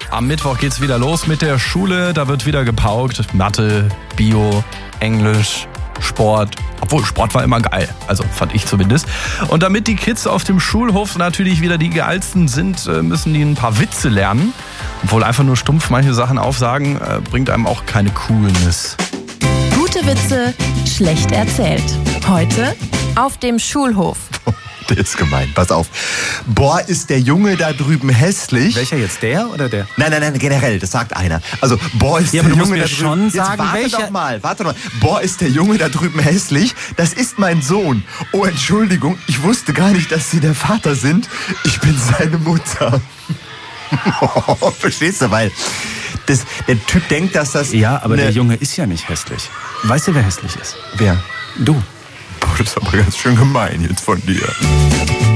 Am Mittwoch geht's wieder los mit der Schule. Da wird wieder gepaukt. Mathe, Bio, Englisch, Sport. Obwohl, Sport war immer geil. Also fand ich zumindest. Und damit die Kids auf dem Schulhof natürlich wieder die geilsten sind, müssen die ein paar Witze lernen. Obwohl einfach nur stumpf manche Sachen aufsagen, bringt einem auch keine Coolness. Gute Witze, schlecht erzählt. Heute auf dem Schulhof. Der ist gemein, pass auf. Boah, ist der Junge da drüben hässlich. Welcher jetzt, der oder der? Nein, generell, das sagt einer. Also, boah, ist Ja, der aber du musst Junge mir da drüben... schon Jetzt sagen, warte welcher... warte doch mal. Boah, ist der Junge da drüben hässlich. Das ist mein Sohn. Oh, Entschuldigung, ich wusste gar nicht, dass Sie der Vater sind. Ich bin seine Mutter. Verstehst du, weil der Typ denkt, dass das... Ja, aber der Junge ist ja nicht hässlich. Weißt du, wer hässlich ist? Wer? Du. Boah, das ist aber ganz schön gemein jetzt von dir.